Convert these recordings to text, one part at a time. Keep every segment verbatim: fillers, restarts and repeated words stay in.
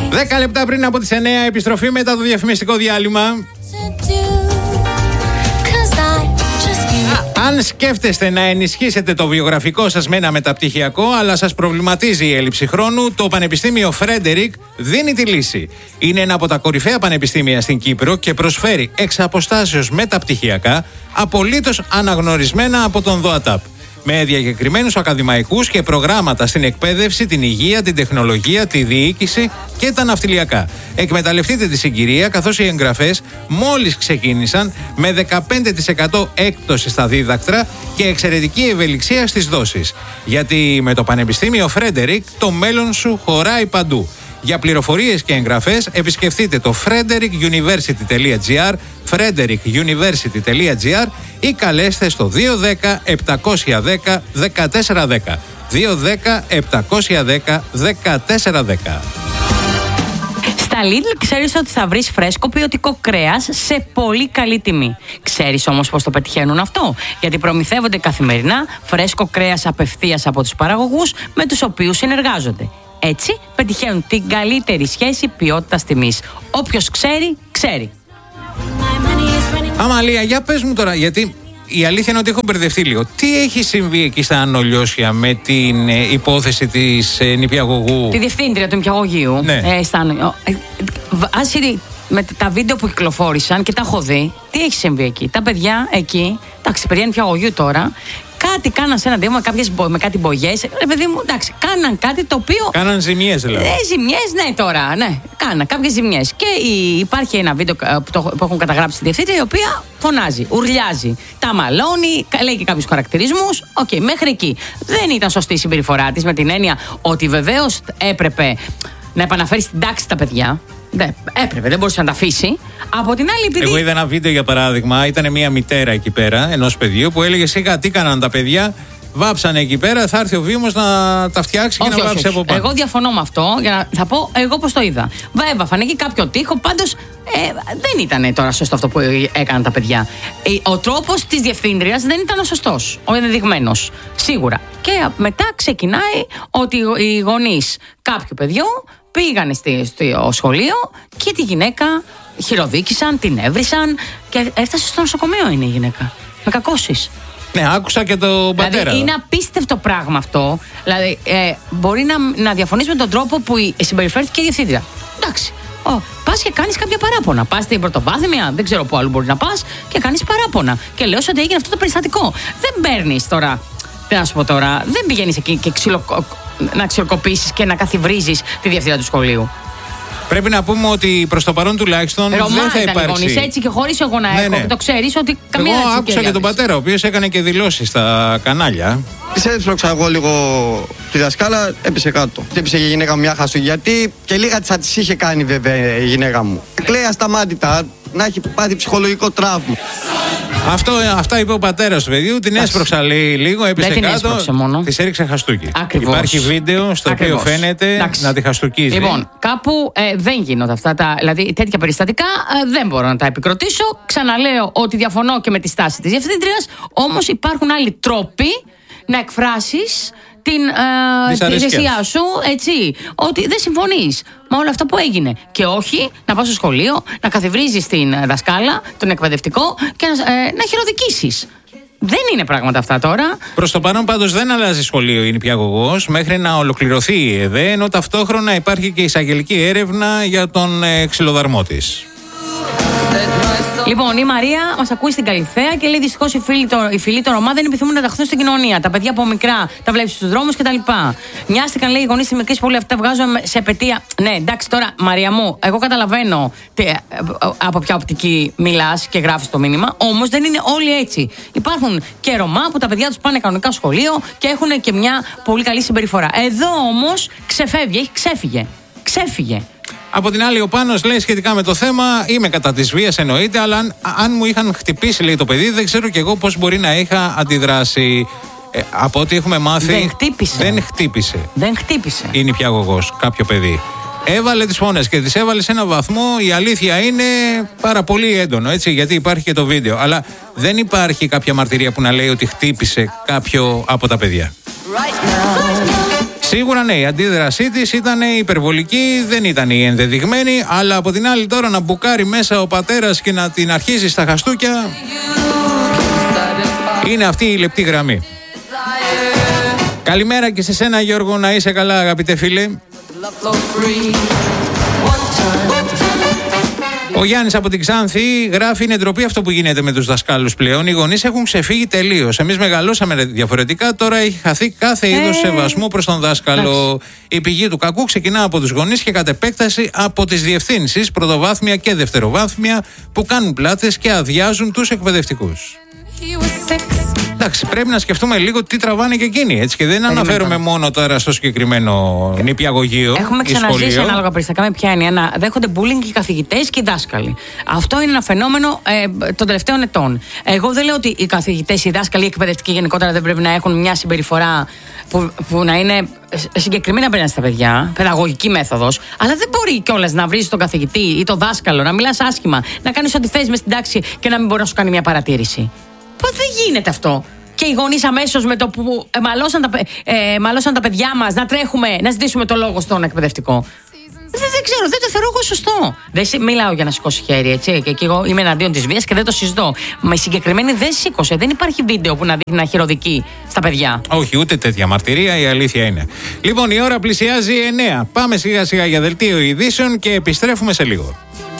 Δέκα λεπτά πριν από τις εννέα, επιστροφή μετά το διαφημιστικό διάλειμμα. Αν σκέφτεστε να ενισχύσετε το βιογραφικό σας με ένα μεταπτυχιακό, αλλά σας προβληματίζει η έλλειψη χρόνου, το Πανεπιστήμιο Φρέντερικ δίνει τη λύση. Είναι ένα από τα κορυφαία πανεπιστήμια στην Κύπρο και προσφέρει εξ αποστάσεως μεταπτυχιακά, απολύτως αναγνωρισμένα από τον ΔΟΑΤΑΠ. Με διακεκριμένους ακαδημαϊκούς και προγράμματα στην εκπαίδευση, την υγεία, την τεχνολογία, τη διοίκηση και τα ναυτιλιακά. Εκμεταλλευτείτε τη συγκυρία, καθώς οι εγγραφές μόλις ξεκίνησαν, με δεκαπέντε τοις εκατό έκπτωση στα δίδακτρα και εξαιρετική ευελιξία στις δόσεις. Γιατί με το Πανεπιστήμιο Φρέντερικ το μέλλον σου χωράει παντού. Για πληροφορίες και εγγραφές επισκεφτείτε το frederick university τελεία gr, frederick university τελεία gr ή καλέστε στο δύο ένα μηδέν επτακόσια δέκα δεκατέσσερα δέκα. δύο ένα μηδέν επτακόσια δέκα δεκατέσσερα δέκα. Στα Lidl ξέρεις ότι θα βρεις φρέσκο ποιοτικό κρέας σε πολύ καλή τιμή. Ξέρεις όμως πώς το πετυχαίνουν αυτό? Γιατί προμηθεύονται καθημερινά φρέσκο κρέας απευθείας από τους παραγωγούς με τους οποίους συνεργάζονται. Έτσι πετυχαίνουν την καλύτερη σχέση ποιότητας τιμής. Όποιος ξέρει, ξέρει. Αμαλία, για πες μου τώρα, γιατί η αλήθεια είναι ότι έχω μπερδευτεί λίγο. Τι έχει συμβεί εκεί στα Ανολιώσια με την ε, υπόθεση της ε, νηπιαγωγού? Τη διευθύντρια του νηπιαγωγείου. Ναι. Ε, στα, ε, άσυρι, με τα βίντεο που κυκλοφόρησαν και τα έχω δει, τι έχει συμβεί εκεί? Τα παιδιά εκεί, εντάξει, παιδιά νηπιαγωγείου τώρα, κάτι κάναν σε ένα δήμο με, κάποιες, με κάτι μπογιές. Ρε παιδί μου, εντάξει, κάναν κάτι το οποίο. Κάναν ζημιές, δηλαδή. Ε, ζημιές, ναι, τώρα, ναι. Κάναν κάποιες ζημιές. Και η, υπάρχει ένα βίντεο που, το, που έχουν καταγράψει τη διευθύντρια, η οποία φωνάζει, ουρλιάζει, τα μαλώνει, λέει και κάποιους χαρακτηρισμούς. Οκ, okay, μέχρι εκεί. Δεν ήταν σωστή η συμπεριφορά της, με την έννοια ότι βεβαίως έπρεπε να επαναφέρει στην τάξη τα παιδιά. Ναι, έπρεπε, δεν μπορούσε να τα αφήσει. Από την άλλη, επειδή. Εγώ είδα ένα βίντεο, για παράδειγμα, ήταν μια μητέρα εκεί πέρα, ενός παιδιού, που έλεγε σιγά τι κάναν τα παιδιά. Βάψανε εκεί πέρα, θα έρθει ο Βήμος να τα φτιάξει και όχι, να βάψει όχι, από πάνω. Εγώ διαφωνώ με αυτό, για να θα πω εγώ πώς το είδα. Έβαφαν εκεί κάποιο τοίχο, πάντως ε, δεν ήταν τώρα σωστό αυτό που έκαναν τα παιδιά. Ο τρόπος της διευθύντριας δεν ήταν ο σωστός, ο ενδεδειγμένος, σίγουρα. Και μετά ξεκινάει ότι οι γονείς κάποιου παιδιού πήγανε στο σχολείο και τη γυναίκα χειροδίκησαν, την έβρισαν και έφτασε στο νοσοκομείο είναι η γυναίκα. Με κακώσεις. Ναι, άκουσα και τον πατέρα. Δηλαδή είναι απίστευτο πράγμα αυτό. Δηλαδή ε, μπορεί να, να διαφωνείς με τον τρόπο που συμπεριφέρθηκε η διευθύντρια. Εντάξει. Πας και κάνεις κάποια παράπονα. Πας στην πρωτοβάθμια, δεν ξέρω πού άλλο μπορεί να πας και κάνεις παράπονα. Και λέω ότι έγινε αυτό το περιστατικό. Δεν παίρνεις τώρα. Δεν θα σου πω τώρα, δεν πηγαίνεις εκεί και ξυλο, να ξυλοκοπήσεις και να καθιβρίζεις τη διευθύντρια του σχολείου. Πρέπει να πούμε ότι προς το παρόν τουλάχιστον Ρωμά δεν θα υπάρξει. Γονείς, έτσι και χωρίς εγώ να ναι, έχω. Ναι. Και το ξέρεις ότι καμία εγώ άκουσα και τον πατέρα, ο οποίος έκανε και δηλώσεις στα κανάλια. Της έσπρωξα εγώ λίγο τη δασκάλα, έπεσε κάτω. Έπεσε η γυναίκα μου μια χασού, γιατί και λίγα της θα της είχε κάνει βέβαια η γυναίκα μου. Κλαίει ασταμάτητα, να έχει πάθει ψυχολογικό τραύμα. Αυτό, αυτά είπε ο πατέρας του παιδιού. Την έσπρωξα λέει, λίγο, έπεσε δεν κάτω. Της έριξε χαστούκι. Ακριβώς. Υπάρχει βίντεο στο Ακριβώς. οποίο φαίνεται Εντάξει. να τη χαστούκίζει. Λοιπόν, κάπου ε, δεν γίνονται αυτά τα. Δηλαδή, τέτοια περιστατικά ε, δεν μπορώ να τα επικροτήσω. Ξαναλέω ότι διαφωνώ και με τη στάση της διευθύντριας. Όμως υπάρχουν άλλοι τρόποι να εκφράσεις την ηγεσία σου, έτσι, ότι δεν συμφωνείς με όλο αυτό που έγινε. Και όχι να πας στο σχολείο, να καθιβρίζεις την δασκάλα, τον εκπαιδευτικό και να, ε, να χειροδικήσεις. Δεν είναι πράγματα αυτά τώρα. Προς το παρόν πάντως δεν αλλάζει σχολείο η νηπιαγωγός μέχρι να ολοκληρωθεί η ΕΔΕ, ενώ ταυτόχρονα υπάρχει και εισαγγελική έρευνα για τον ε, ξυλοδαρμό της. Λοιπόν, η Μαρία μας ακούει στην Καλυθέα και λέει: δυστυχώς οι φίλοι, οι φίλοι των Ρωμά δεν επιθυμούν να ενταχθούν στην κοινωνία. Τα παιδιά από μικρά τα βλέπεις στους δρόμους κτλ. Νοιάστηκαν, λέει, οι γονείς στη μικρή πόλη, αυτά βγάζουν σε επαιτία. Ναι, εντάξει, τώρα, Μαρία μου, εγώ καταλαβαίνω τε, από ποια οπτική μιλάς και γράφεις το μήνυμα. Όμως δεν είναι όλοι έτσι. Υπάρχουν και Ρωμά που τα παιδιά τους πάνε κανονικά σχολείο και έχουν και μια πολύ καλή συμπεριφορά. Εδώ όμως ξεφεύγει, έχει ξέφυγε. Ξέφυγε. Από την άλλη, ο Πάνος λέει σχετικά με το θέμα: είμαι κατά της βίας, εννοείται, αλλά αν, αν μου είχαν χτυπήσει, λέει το παιδί, δεν ξέρω κι εγώ πώς μπορεί να είχα αντιδράσει. Ε, από ό,τι έχουμε μάθει. Δεν χτύπησε. Δεν χτύπησε. Δεν χτύπησε. Η νηπιαγωγός, κάποιο παιδί. Έβαλε τις φωνές και τις έβαλε σε ένα βαθμό. Η αλήθεια είναι πάρα πολύ έντονο, έτσι, γιατί υπάρχει και το βίντεο. Αλλά δεν υπάρχει κάποια μαρτυρία που να λέει ότι χτύπησε κάποιο από τα παιδιά. Right Σίγουρα ναι, η αντίδρασή της ήταν υπερβολική, δεν ήταν η ενδεδειγμένη, αλλά από την άλλη τώρα να μπουκάρει μέσα ο πατέρας και να την αρχίζει στα χαστούκια, είναι αυτή η λεπτή γραμμή. Καλημέρα και σε σένα, Γιώργο, να είσαι καλά, αγαπητέ φίλε. Ο Γιάννης από την Ξάνθη γράφει: είναι ντροπή αυτό που γίνεται με τους δασκάλους πλέον. Οι γονείς έχουν ξεφύγει τελείως. Εμείς μεγαλώσαμε διαφορετικά. Τώρα έχει χαθεί κάθε είδος ε... σεβασμού προς τον δάσκαλο. Άξι. Η πηγή του κακού ξεκινά από τους γονείς και κατ' επέκταση από τις διευθύνσεις, πρωτοβάθμια και δευτεροβάθμια, που κάνουν πλάτες και αδειάζουν τους εκπαιδευτικούς. Εντάξει, πρέπει να σκεφτούμε λίγο τι τραβάνε και εκείνοι. Έτσι, και δεν αναφέρομαι μόνο τώρα στο συγκεκριμένο νηπιαγωγείο. Έχουμε ξαναζήσει ανάλογα περιστατικά με ποια έννοια να δέχονται bullying και οι καθηγητές και οι δάσκαλοι. Αυτό είναι ένα φαινόμενο ε, των τελευταίων ετών. Εγώ δεν λέω ότι οι καθηγητές, οι δάσκαλοι, οι εκπαιδευτικοί γενικότερα δεν πρέπει να έχουν μια συμπεριφορά που, που να είναι συγκεκριμένη απέναντι στα παιδιά, παιδαγωγική μέθοδος. Αλλά δεν μπορεί κιόλας να βρεις τον καθηγητή ή τον δάσκαλο, να μιλάς άσχημα, να κάνεις ό,τι θες μες στην τάξη και να μην μπορεί να σου κάνει μια παρατήρηση. Πώς δεν γίνεται αυτό? Και οι γονείς αμέσως με το που ε, μαλώσαν, τα, ε, μαλώσαν τα παιδιά μας να τρέχουμε, να ζητήσουμε το λόγο στον εκπαιδευτικό. Δεν, δεν ξέρω, δεν το θεωρώ εγώ σωστό. Δεν μιλάω για να σηκώσει χέρι, έτσι. Και, και εγώ είμαι εναντίον της βίας και δεν το συζητώ. Μα η συγκεκριμένη δεν σήκωσε. Δεν υπάρχει βίντεο που να δείχνει να χειροδικεί στα παιδιά. Όχι, ούτε τέτοια μαρτυρία, η αλήθεια είναι. Λοιπόν, η ώρα πλησιάζει εννέα. Πάμε σιγά σιγά για δελτίο ειδήσεων και επιστρέφουμε σε λίγο.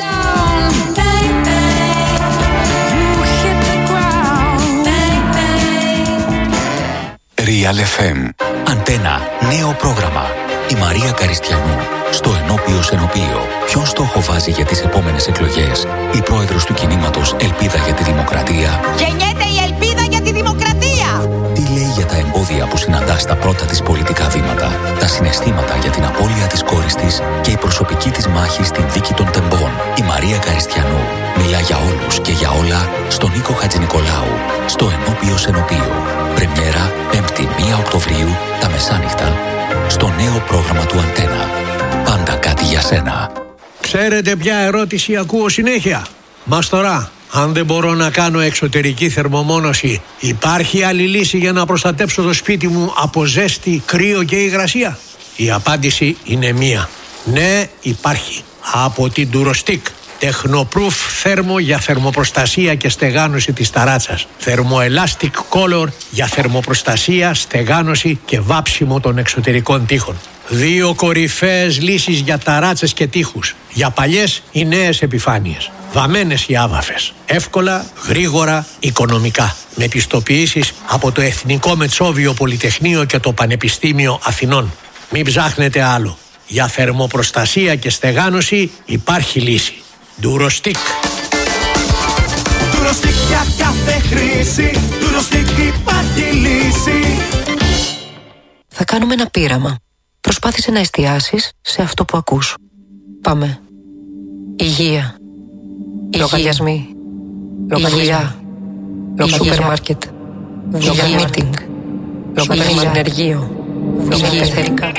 Real εφ εμ. Αντένα. Νέο πρόγραμμα. Η Μαρία Καριστιανού. Στο ενώπιο Σενοπείο. Ποιον στόχο βάζει για τις επόμενες εκλογές? Η πρόεδρος του κινήματος Ελπίδα για τη Δημοκρατία. Γεννιέται η ελπίδα για τη δημοκρατία! Τι λέει για τα εμπόδια που συναντά στα πρώτα της πολιτικά βήματα, τα συναισθήματα για την απώλεια της κόρης της και η προσωπική της μάχη στην δίκη των τεμπών. Η Μαρία Καριστιανού μιλά για όλους και για όλα στον Νίκο Χατζηνικολάου. Στο ενώπιο Σενοπείο. Πρεμιέρα πέμπτη πρώτη Οκτωβρίου τα μεσάνυχτα στο νέο πρόγραμμα του Αντένα. Πάντα κάτι για σένα. Ξέρετε ποια ερώτηση ακούω συνέχεια? Μας τώρα, αν δεν μπορώ να κάνω εξωτερική θερμομόνωση, υπάρχει άλλη λύση για να προστατέψω το σπίτι μου από ζέστη, κρύο και υγρασία? Η απάντηση είναι μία. Ναι, υπάρχει. Από την Durostick. Τεχνοπρούφ θέρμο για θερμοπροστασία και στεγάνωση της ταράτσας. Θερμοελάστικ Color για θερμοπροστασία, στεγάνωση και βάψιμο των εξωτερικών τοίχων. Δύο κορυφαίες λύσεις για ταράτσες και τοίχους. Για παλιές ή νέες επιφάνειες. Βαμμένες ή άβαφες. Εύκολα, γρήγορα, οικονομικά. Με πιστοποιήσεις από το Εθνικό Μετσόβιο Πολυτεχνείο και το Πανεπιστήμιο Αθηνών. Μην ψάχνετε άλλο. Για θερμοπροστασία και στεγάνωση υπάρχει λύση. Durostick. Durostick για κάθε χρήση. Durostick υπάρχει λύση. Θα κάνουμε ένα πείραμα. Προσπάθησε να εστιάσεις σε αυτό που ακούς. Πάμε. Υγεία. Λογαριασμοί. Υγεία. Σούπερ μάρκετ. Δουλειά μίτινγκ. Λογαριασμό ενεργείο. Υγεία.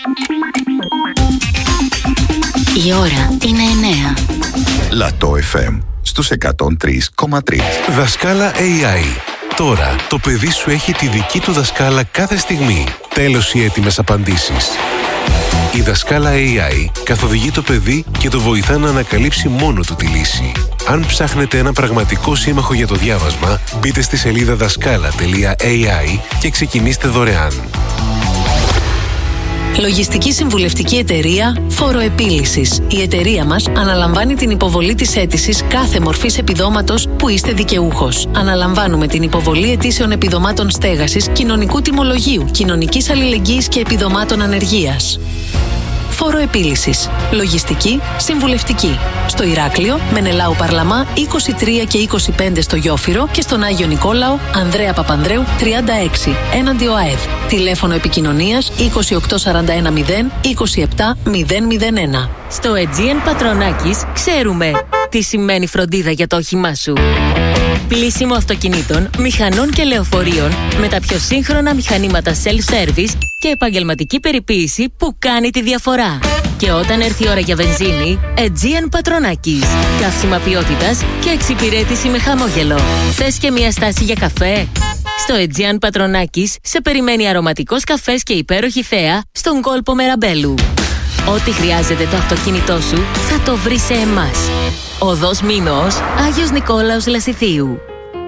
Η ώρα είναι εννέα. Λατό εφ εμ στους εκατόν τρία κόμμα τρία. Δασκάλα έι άι. Τώρα το παιδί σου έχει τη δική του δασκάλα κάθε στιγμή. Τέλος οι έτοιμες απαντήσεις. Η δασκάλα έι άι καθοδηγεί το παιδί και το βοηθά να ανακαλύψει μόνο του τη λύση. Αν ψάχνετε ένα πραγματικό σύμμαχο για το διάβασμα, μπείτε στη σελίδα δασκάλα τελεία έι άι και ξεκινήστε δωρεάν. Λογιστική συμβουλευτική εταιρεία Φοροεπίλυσης. Η εταιρεία μας αναλαμβάνει την υποβολή της αίτησης κάθε μορφής επιδόματος που είστε δικαιούχος. Αναλαμβάνουμε την υποβολή αιτήσεων επιδομάτων στέγασης, κοινωνικού τιμολογίου, κοινωνικής αλληλεγγύης και επιδομάτων ανεργίας. Φοροεπίλυσης. Λογιστική, συμβουλευτική. Στο Ηράκλειο, Μενελάου Παρλαμά είκοσι τρία και είκοσι πέντε στο Γιόφυρο και στον Άγιο Νικόλαο, Ανδρέα Παπανδρέου τριάντα έξι, έναντι ΟΑΕΔ. Τηλέφωνο επικοινωνίας είκοσι οκτώ σαράντα ένα μηδέν είκοσι επτά μηδέν μηδέν ένα. Στο Aegean Πατρονάκης ξέρουμε τι σημαίνει φροντίδα για το όχημά σου. Πλύσιμο αυτοκινήτων, μηχανών και λεωφορείων με τα πιο σύγχρονα μηχανήματα self-service και επαγγελματική περιποίηση που κάνει τη διαφορά. Και όταν έρθει η ώρα για βενζίνη, Aegean Πατρονάκης. Καύσιμα ποιότητας και εξυπηρέτηση με χαμόγελο. Θες και μια στάση για καφέ? Στο Aegean Πατρονάκης σε περιμένει αρωματικός καφές και υπέροχη θέα στον κόλπο Μεραμπέλου. Ό,τι χρειάζεται το αυτοκίνητό σου θα το βρει σε εμάς. Οδός Μήνος, Άγιος Νικόλαος Λασιθίου.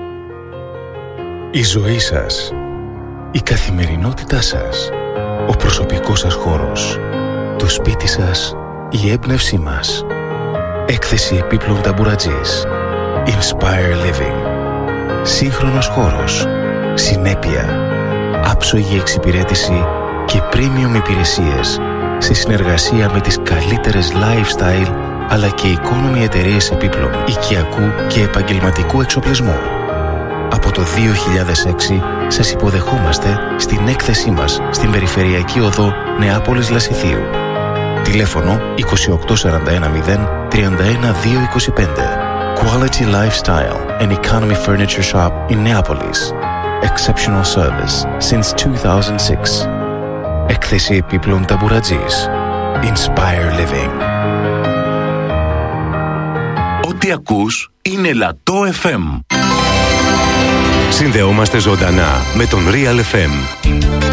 Η ζωή σας, η καθημερινότητά σας, ο προσωπικός σας χώρος, το σπίτι σας, η έμπνευσή μας. Έκθεση επίπλων ταμπουρατζής. Inspire Living. Σύγχρονος χώρος, συνέπεια, άψογη εξυπηρέτηση και premium υπηρεσίες σε συνεργασία με τις καλύτερες lifestyle αλλά και economy εταιρείες επίπλων, οικιακού και επαγγελματικού εξοπλισμού. Από το δύο χιλιάδες έξι σας υποδεχόμαστε στην έκθεσή μας στην Περιφερειακή Οδό Νεάπολης Λασιθίου. Τηλέφωνο είκοσι οκτώ σαράντα ένα μηδέν τριάντα ένα δύο είκοσι πέντε. Quality Lifestyle and Economy Furniture Shop in Neapolis. Exceptional service since two thousand six. Έκθεση επίπλων ταμπουρατζής. Inspire Living. Ό,τι ακούς είναι Λατό εφ εμ. Συνδεόμαστε ζωντανά με τον Real εφ εμ.